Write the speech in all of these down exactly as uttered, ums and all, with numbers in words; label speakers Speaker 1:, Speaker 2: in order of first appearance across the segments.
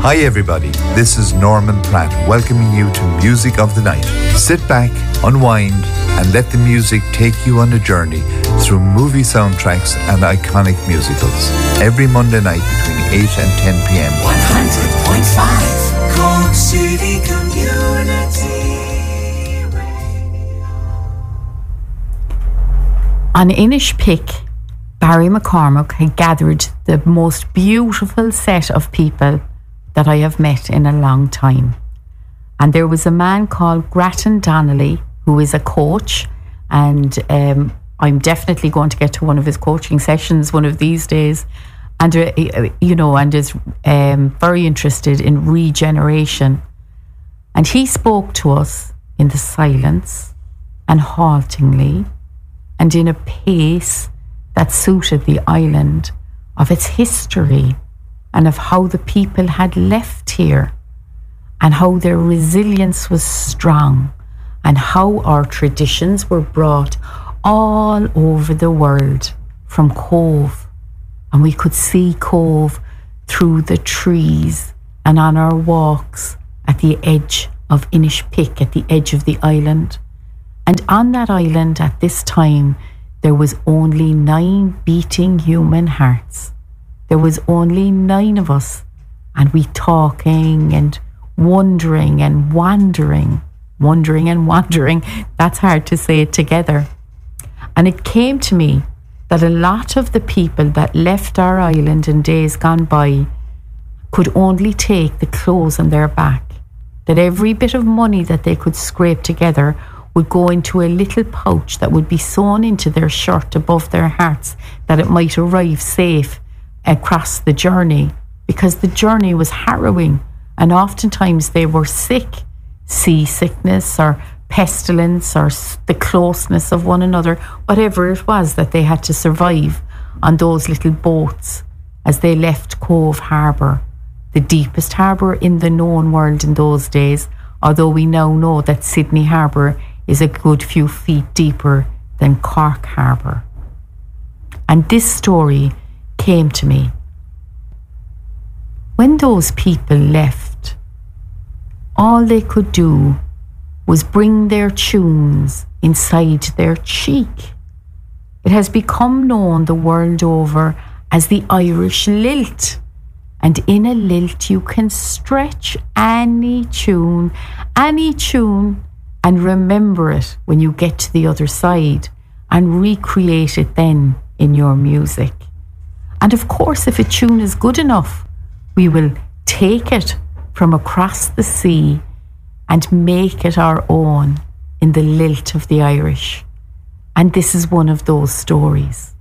Speaker 1: Hi everybody, this is Norman Pratt welcoming you to Music of the Night. Sit back, unwind, and let the music take you on a journey through movie soundtracks and iconic musicals. Every Monday night between eight and ten p.m.
Speaker 2: one hundred point five Cork City Community Radio.
Speaker 3: On Inishpick, Barry McCormack had gathered the most beautiful set of people that I have met in a long time. And there was a man called Grattan Donnelly, who is a coach, and um, I'm definitely going to get to one of his coaching sessions one of these days, and uh, you know, and is um, very interested in regeneration. And he spoke to us in the silence and haltingly and in a pace that suited the island, of its history and of how the people had left here and how their resilience was strong and how our traditions were brought all over the world from Cove. And we could see Cove through the trees and on our walks at the edge of Inishpick, at the edge of the island. And on that island at this time, there was only nine beating human hearts. There was only nine of us, and we talking and wondering and wandering, wondering and wandering. That's hard to say it together. And it came to me that a lot of the people that left our island in days gone by could only take the clothes on their back, that every bit of money that they could scrape together would go into a little pouch that would be sewn into their shirt above their hearts, that it might arrive safe across the journey, because the journey was harrowing and oftentimes they were sick, seasickness or pestilence or the closeness of one another, whatever it was that they had to survive on those little boats as they left Cove Harbour, the deepest harbour in the known world in those days, although we now know that Sydney Harbour is a good few feet deeper than Cork Harbour. And this story came to me. When those people left, all they could do was bring their tunes inside their cheek. It has become known the world over as the Irish lilt. And in a lilt you can stretch any tune, any tune, and remember it when you get to the other side and recreate it then in your music. And of course, if a tune is good enough, we will take it from across the sea and make it our own in the lilt of the Irish. And this is one of those stories.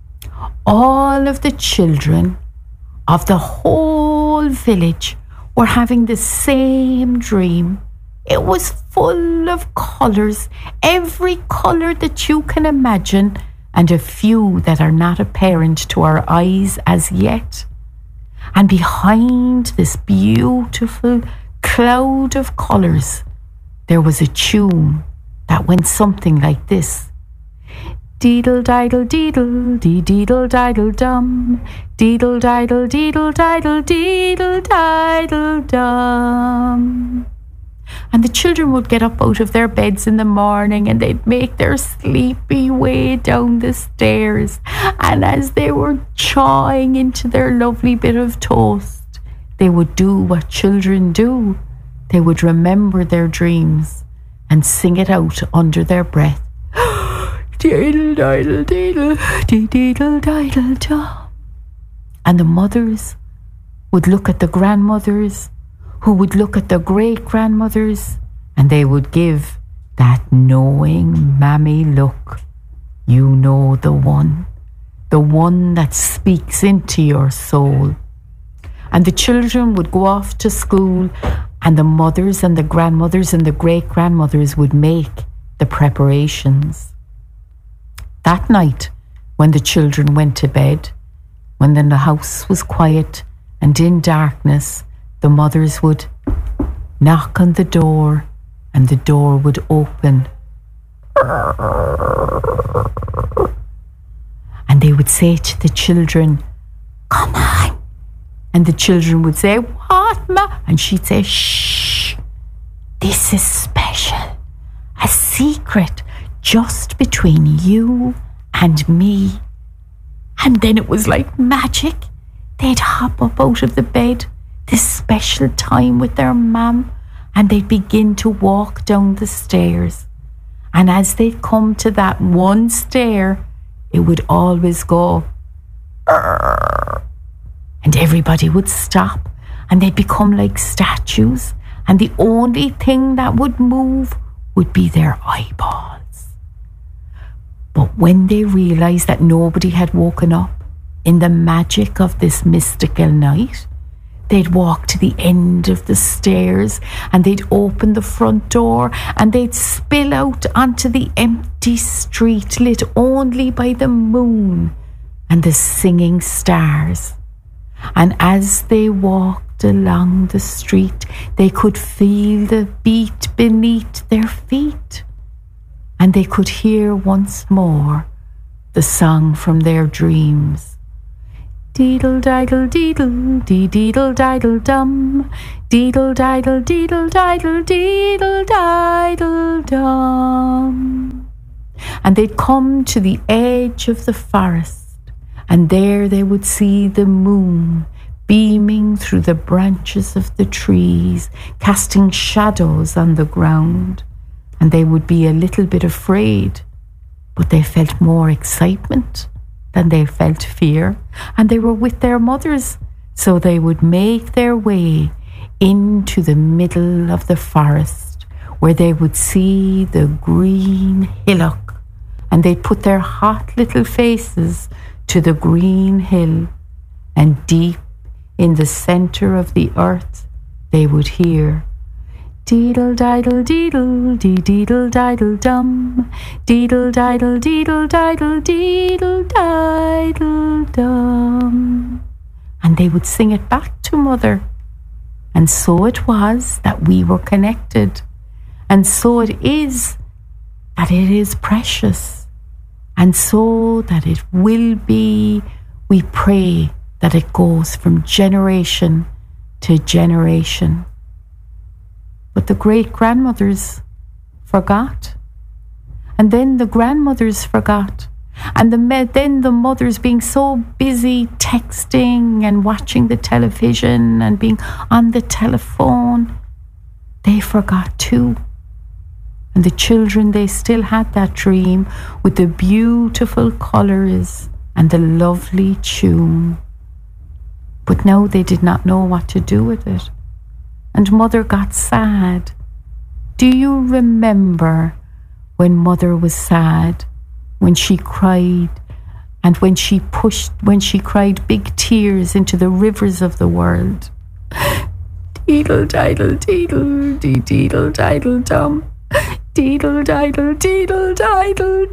Speaker 3: All of the children of the whole village were having the same dream. It was full of colours, every colour that you can imagine, and a few that are not apparent to our eyes as yet. And behind this beautiful cloud of colours, there was a tune that went something like this. Deedle diddle deedle dee deedle diddle dum, deedle diddle deedle diddle deedle diddle dum. And the children would get up out of their beds in the morning and they'd make their sleepy way down the stairs. And as they were chawing into their lovely bit of toast, they would do what children do. They would remember their dreams and sing it out under their breath. Deedle diddle deedle dee deedle diddle dum. And the mothers would look at the grandmothers, who would look at the great-grandmothers, and they would give that knowing mammy look. You know the one, the one that speaks into your soul. And the children would go off to school, and the mothers and the grandmothers and the great-grandmothers would make the preparations. That night, when the children went to bed, when then the house was quiet and in darkness, the mothers would knock on the door and the door would open. And they would say to the children, "Come on." And the children would say, "What what, Ma? And she'd say, shh, this is special. A secret just between you and me. And then it was like magic. They'd hop up out of the bed, this special time with their mum, and they'd begin to walk down the stairs. And as they'd come to that one stair, it would always go, Arr! And everybody would stop, and they'd become like statues, and the only thing that would move would be their eyeballs. But when they realised that nobody had woken up in the magic of this mystical night, they'd walk to the end of the stairs and they'd open the front door and they'd spill out onto the empty street lit only by the moon and the singing stars. And as they walked along the street, they could feel the beat beneath their feet. And they could hear once more the song from their dreams. Deedle-diddle deedle, dee-deedle-diddle-dum, deedle-diddle deedle-diddle, deedle-diddle-dum. And they'd come to the edge of the forest, and there they would see the moon beaming through the branches of the trees, casting shadows on the ground. And they would be a little bit afraid, but they felt more excitement than they felt fear, and they were with their mothers, so they would make their way into the middle of the forest, where they would see the green hillock, and they'd put their hot little faces to the green hill, and deep in the centre of the earth they would hear Deedle-diddle deedle, dee-deedle-diddle-dum, deedle-diddle deedle-diddle, deedle-diddle-dum. And they would sing it back to Mother. And so it was that we were connected. And so it is that it is precious. And so that it will be, we pray that it goes from generation to generation. But the great-grandmothers forgot. And then the grandmothers forgot. And the then the mothers, being so busy texting and watching the television and being on the telephone, they forgot too. And the children, they still had that dream with the beautiful colours and the lovely tune. But now they did not know what to do with it. And Mother got sad. Do you remember when Mother was sad, when she cried, and when she pushed, when she cried big tears into the rivers of the world? Deedle-diddle deedle, dee-deedle-diddle-dum, deedle-diddle deedle-diddle,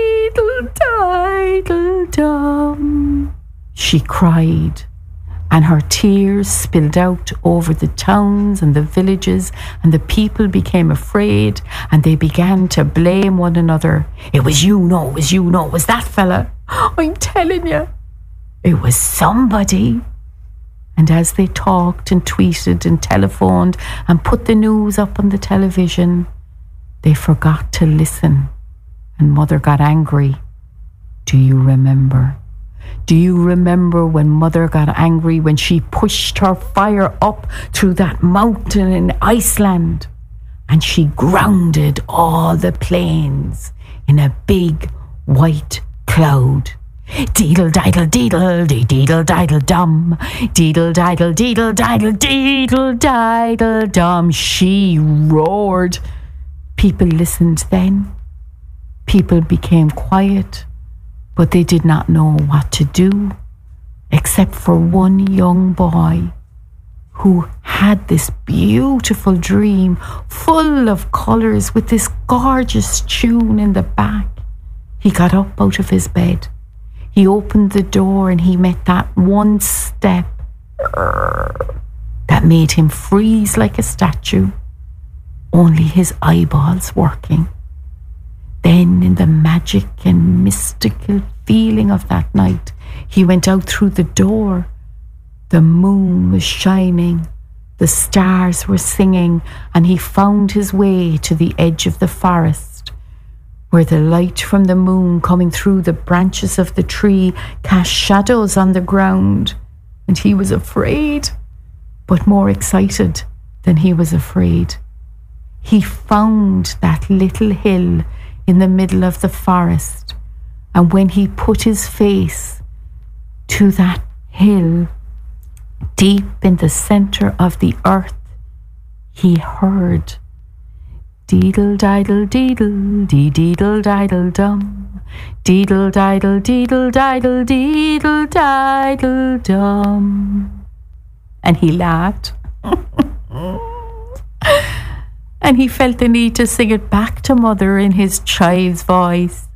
Speaker 3: deedle-diddle-dum. She cried. And her tears spilled out over the towns and the villages, and the people became afraid, and they began to blame one another. It was you, no, it was you, no, it was that fella. I'm telling you, it was somebody. And as they talked and tweeted and telephoned and put the news up on the television, they forgot to listen, and Mother got angry. Do you remember? Do you remember when Mother got angry when she pushed her fire up through that mountain in Iceland and she grounded all the planes in a big white cloud? Deedle-diddle deedle, dee-deedle-diddle-dum, deedle-diddle deedle-diddle, deedle-diddle-dum. She roared. People listened then. People became quiet. But they did not know what to do, except for one young boy who had this beautiful dream full of colours with this gorgeous tune in the back. He got up out of his bed. He opened the door and he met that one step that made him freeze like a statue, only his eyeballs working. Then, in the magic and mystical feeling of that night, he went out through the door. The moon was shining. The stars were singing, and he found his way to the edge of the forest, where the light from the moon coming through the branches of the tree cast shadows on the ground. And he was afraid, but more excited than he was afraid. He found that little hill in the middle of the forest, and when he put his face to that hill, deep in the centre of the earth, he heard deedle diddle deedle dee deedle diddle dum, deedle diddle deedle diddle deedle diddle dum. And he laughed. And he felt the need to sing it back to Mother in his child's voice.